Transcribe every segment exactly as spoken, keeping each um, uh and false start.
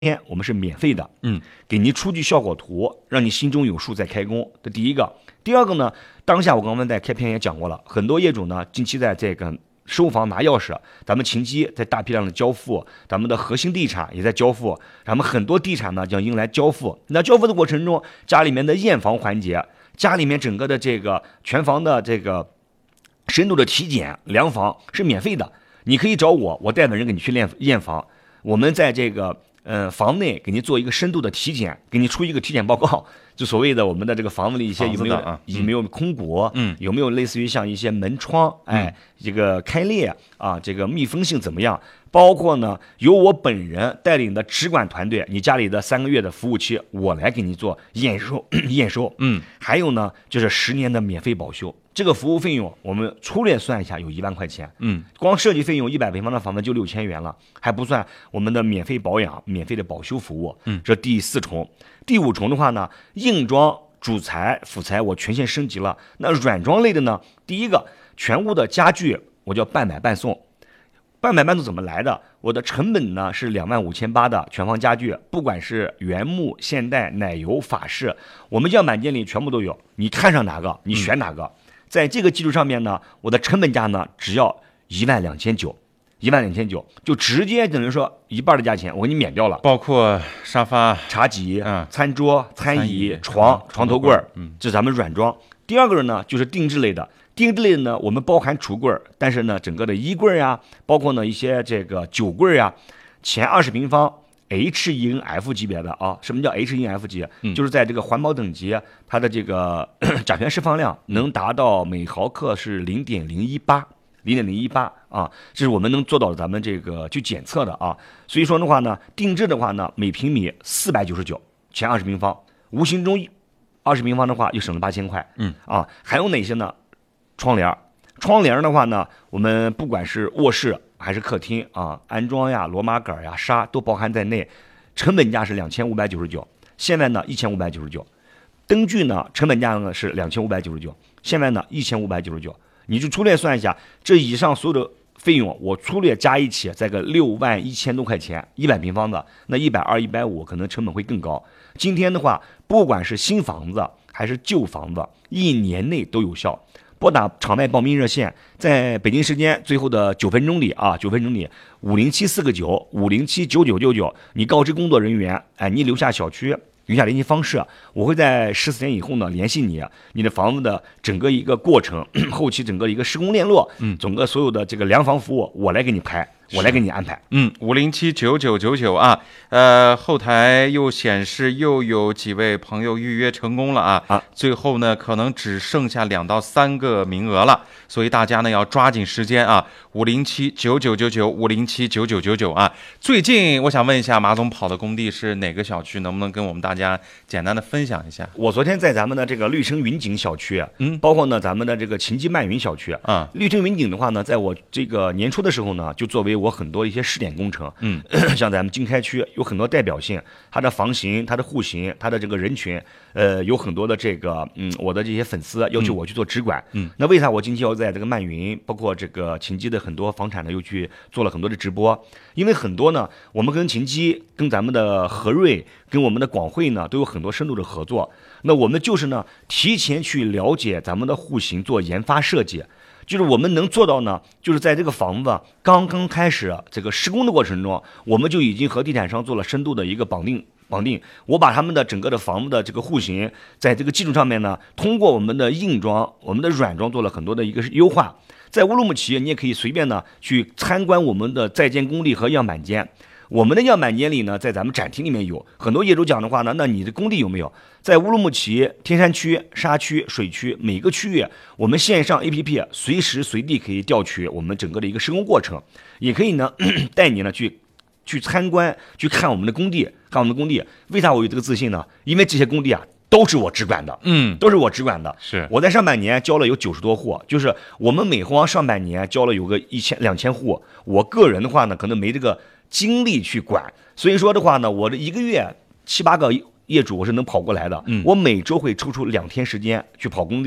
天我们是免费的， 嗯， 给您出具效果图，让你心中有数再开工。这第一个。第二个呢，当下我刚刚在开篇也讲过了，很多业主呢近期在这个收房拿钥匙，咱们秦基在大批量的交付，咱们的核心地产也在交付，咱们很多地产呢将迎来交付。那交付的过程中，家里面的验房环节，家里面整个的这个全房的这个深度的体检量房是免费的，你可以找我，我带着人给你去验验房，我们在这个。呃，房内给您做一个深度的体检，给您出一个体检报告，就所谓的我们的这个房子里一些有没有、 啊、 有没有空鼓， 嗯， 有没有类似于像一些门窗，哎，这个开裂啊，这个密封性怎么样？包括呢，由我本人带领的直管团队，你家里的三个月的服务期，我来给你做验收验收， 嗯， 还有呢，就是十年的免费保修。这个服务费用我们粗略算一下，有一万块钱。 嗯， 光设计费用一百平方的房子就六千元了，还不算我们的免费保养、免费的保修服务。 嗯， 这第四重。第五重的话呢，硬装、主材、辅材我全线升级了。那软装类的呢，第一个全屋的家具我叫半买半送。半买半送怎么来的？我的成本呢是两万五千八的全房家具，不管是原木、现代、奶油、法式，我们样板间里全部都有。你看上哪个，你选哪个。嗯，在这个基础上面呢，我的成本价呢只要一万两千九，一万两千九就直接等于说一半的价钱我给你免掉了， 包括沙发、 茶几、 嗯、 餐桌、餐椅、 餐椅床、 嗯、 床头柜， 嗯， 这是咱们软装。第二个呢就是定制类的，定制类的呢我们包含橱柜，但是呢整个的衣柜啊，包括呢一些这个酒柜啊，前二十平方。H E N F 级别的啊，什么叫 H E N F 级？ 嗯， 就是在这个环保等级，它的这个甲醛释放量能达到每毫克是零点零一八，零点零一八啊，这是我们能做到咱们这个去检测的啊。所以说的话呢，定制的话呢，每平米四百九十九，前二十平方，无形中二十平方的话又省了八千块。 嗯啊，还有哪些呢？窗帘，窗帘的话呢，我们不管是卧室。还是客厅啊，安装呀、罗马杆呀、纱都包含在内，成本价是两千五百九十九，现在呢一千五百九十九，灯具呢成本价呢是两千五百九十九，现在呢一千五百九十九，你就粗略算一下，这以上所有的费用我粗略加一起，在个六万一千多块钱，一百平方的，那一百二、一百五可能成本会更高。今天的话，不管是新房子还是旧房子，一年内都有效。拨打场外报名热线，在北京时间最后的九分钟里啊，九分钟里五零七四个九五零七九九九九，你告知工作人员，哎，你留下小区，留下联系方式，我会在十四天以后呢联系你，你的房子的整个一个过程，后期整个一个施工链路，嗯，整个所有的这个量房服务，我来给你排。我来给你安排。 嗯，五零七九九九九啊，呃，后台又显示又有几位朋友预约成功了啊啊！最后呢，可能只剩下两到三个名额了，所以大家呢要抓紧时间啊！五零七九九九九，五零七九九九九啊！最近我想问一下，马总跑的工地是哪个小区？能不能跟我们大家简单的分享一下？ 我昨天在咱们的这个绿城云景小区，嗯，包括呢咱们的这个秦基漫云小区啊，绿城云景的话呢，在我这个年初的时候呢，就作为我很多一些试点工程，嗯，像咱们经开区有很多代表性，它的房型、它的户型、它的这个人群，呃，有很多的这个，嗯，我的这些粉丝要求我去做直管，嗯，那为啥我近期要在这个漫云，包括这个秦基的很多房产呢，又去做了很多的直播？因为很多呢，我们跟秦基、跟咱们的和瑞、跟我们的广汇呢，都有很多深度的合作。那我们就是呢，提前去了解咱们的户型，做研发设计。就是我们能做到呢，就是在这个房子刚刚开始这个施工的过程中，我们就已经和地产商做了深度的一个绑定绑定。我把他们的整个的房子的这个户型，在这个基础上面呢，通过我们的硬装、我们的软装做了很多的一个优化。在乌鲁木齐，你也可以随便呢去参观我们的在建工地和样板间。我们的样板间里呢，在咱们展厅里面有很多业主讲的话呢，那你的工地有没有？在乌鲁木齐、天山区、沙区、水区每个区域，我们线上 A P P 随时随地可以调取我们整个的一个施工过程，也可以呢带你呢去去参观，去看我们的工地，看我们的工地。为啥我有这个自信呢？因为这些工地啊都是我直管的，嗯，都是我直管的。 是我在上半年交了有九十多户，就是我们美皇上半年交了有个一千两千户，我个人的话呢，可能没这个精力去管，所以说的话呢，我的一个月七八个业主我是能跑过来的。嗯，我每周会抽出两天时间去跑工地。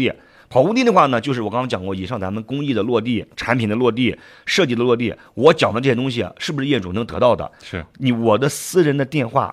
跑工地的话呢，就是我刚刚讲过，以上咱们工艺的落地、产品的落地、设计的落地，我讲的这些东西啊，是不是业主能得到的？ 是你我的私人的电话